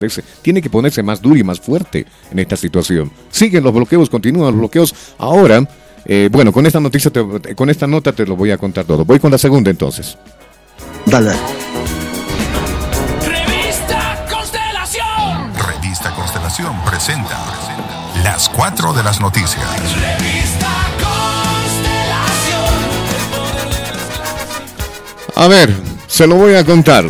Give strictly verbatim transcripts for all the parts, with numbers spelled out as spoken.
Tiene que ponerse más duro y más fuerte en esta situación. Siguen los bloqueos, continúan los bloqueos. Ahora, eh, bueno, con esta noticia, te, con esta nota te lo voy a contar todo. Voy con la segunda entonces. Dale. Revista Constelación. Revista Constelación presenta las cuatro de las noticias. Revista Constelación. A ver, se lo voy a contar.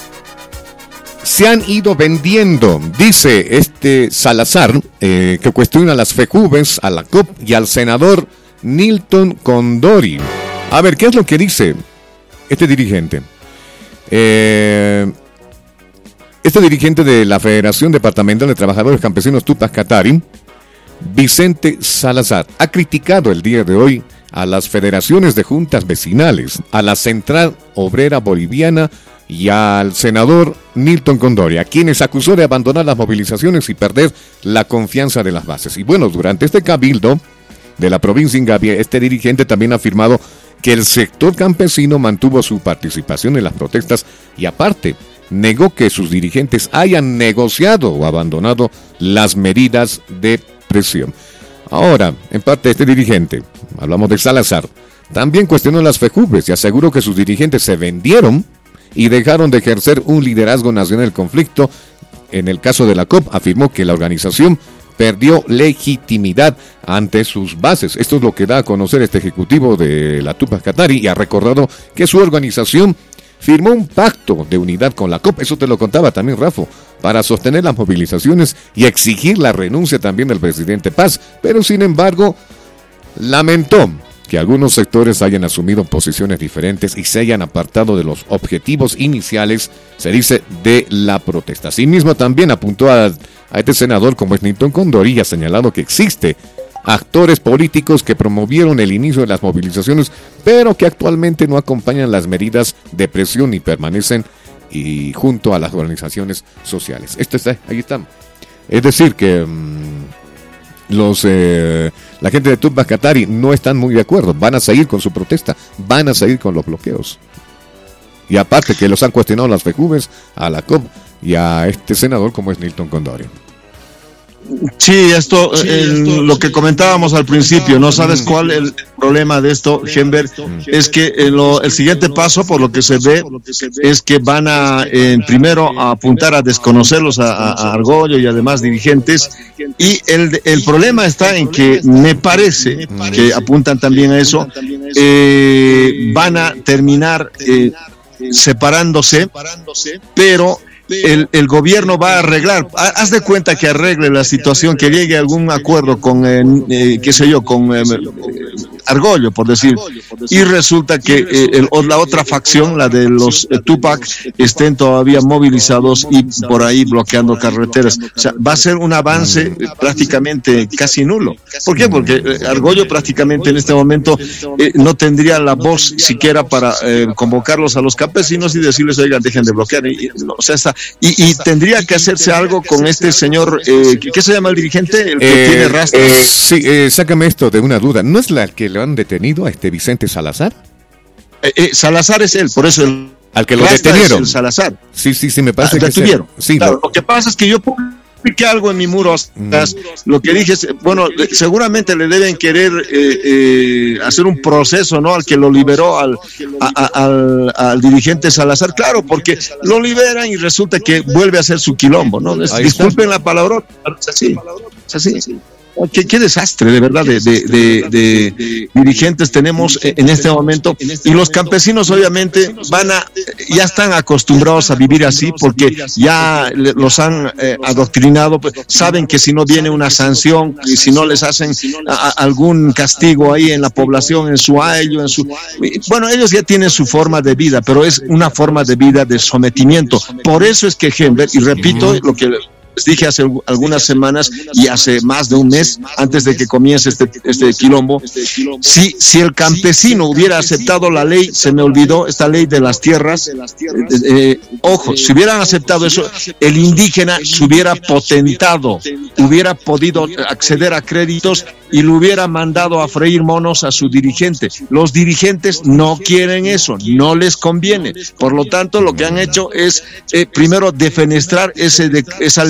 Se han ido vendiendo, dice este Salazar, eh, que cuestiona a las FEJUVES, a la C O P y al senador Nilton Condori. A ver, ¿qué es lo que dice este dirigente? Eh, este dirigente de la Federación Departamental de Trabajadores Campesinos Tupac Katari, Vicente Salazar, ha criticado el día de hoy a las federaciones de juntas vecinales, a la Central Obrera Boliviana y al senador Nilton Condori, a quienes acusó de abandonar las movilizaciones y perder la confianza de las bases. Y bueno, durante este cabildo de la provincia de Ingabia, este dirigente también ha afirmado que el sector campesino mantuvo su participación en las protestas y aparte negó que sus dirigentes hayan negociado o abandonado las medidas de presión. Ahora, en parte este dirigente, hablamos de Salazar, también cuestionó las FEJUVES y aseguró que sus dirigentes se vendieron y dejaron de ejercer un liderazgo nacional del conflicto. En el caso de la C O P, afirmó que la organización perdió legitimidad ante sus bases. Esto es lo que da a conocer este ejecutivo de la Tupac Katari y ha recordado que su organización firmó un pacto de unidad con la C O P, eso te lo contaba también Rafa, para sostener las movilizaciones y exigir la renuncia también del presidente Paz, pero sin embargo lamentó que algunos sectores hayan asumido posiciones diferentes y se hayan apartado de los objetivos iniciales, se dice, de la protesta. Asimismo, también apuntó a, a este senador como es Nilton Condori y ha señalado que existe actores políticos que promovieron el inicio de las movilizaciones, pero que actualmente no acompañan las medidas de presión y permanecen y junto a las organizaciones sociales. Esto está, ahí están. Es decir, que mmm, los eh, la gente de Tupac Katari no están muy de acuerdo, van a seguir con su protesta, van a seguir con los bloqueos. Y aparte que los han cuestionado las FEJUVES, a la C O P y a este senador como es Nilton Condori. Sí, esto, sí, el, esto lo que comentábamos al principio, ¿no? ¿Sabes cuál es el problema de esto, Gember? Es que en lo, el siguiente paso, por lo que se ve, es que van a, eh, primero, a apuntar a desconocerlos a, a Argollo y además dirigentes, y el, el problema está en que me parece que apuntan también a eso, eh, van a terminar eh, separándose, pero El, el gobierno va a arreglar, haz de cuenta que arregle la situación, que llegue a algún acuerdo con, eh, eh, qué sé yo, con eh, Argollo, por decir, y resulta que eh, el, la otra facción, la de los eh, Tupac, estén todavía movilizados y por ahí bloqueando carreteras. O sea, va a ser un avance eh, prácticamente casi nulo. ¿Por qué? Porque eh, Argollo prácticamente en este momento eh, no tendría la voz siquiera para eh, convocarlos a los campesinos y decirles, oigan, dejen de bloquear. Y, o sea, está Y, y tendría que hacerse algo con este señor, eh, ¿qué se llama el dirigente? El que eh, tiene rastros. Eh, sí, eh, sácame esto de una duda. ¿No es la que lo han detenido a este Vicente Salazar? Eh, eh, Salazar es él, por eso el al que lo detenieron. El Salazar. Sí, sí, sí, me parece ah, que detuvieron. Sí, claro, lo... lo que pasa es que yo publiqué algo en mi muro. Mm. Lo que dije es, bueno, seguramente le deben querer eh, eh, hacer un proceso, ¿no? Al que lo liberó, al, a, a, al, al dirigente Salazar, claro, porque lo liberan y resulta que vuelve a hacer su quilombo, ¿no? Es, disculpen la palabra, es así, es así. Qué, qué desastre, de verdad, de, de, de, de dirigentes tenemos en este momento, y los campesinos obviamente van a, ya están acostumbrados a vivir así porque ya los han eh, adoctrinado, pues, saben que si no viene una sanción y si no les hacen a, a, algún castigo ahí en la población, en su ayllo, en su, bueno, ellos ya tienen su forma de vida, pero es una forma de vida de sometimiento. Por eso es que Gember, y repito lo que les dije hace algunas semanas y hace más de un mes antes de que comience este, este quilombo, si, si el campesino hubiera aceptado la ley, se me olvidó, esta ley de las tierras, eh, eh, ojo, si hubieran aceptado eso, el indígena se hubiera potentado, hubiera podido acceder a créditos y lo hubiera mandado a freír monos a su dirigente. Los dirigentes no quieren eso, no les conviene. Por lo tanto, lo que han hecho es, eh, primero, defenestrar ese de, esa